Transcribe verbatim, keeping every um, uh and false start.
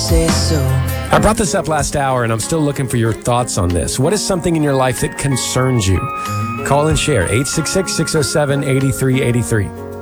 say so. I brought this up last hour, and I'm still looking for your thoughts on this. What is something in your life that concerns you? Call and share, eight six six, six oh seven, eight three eight three.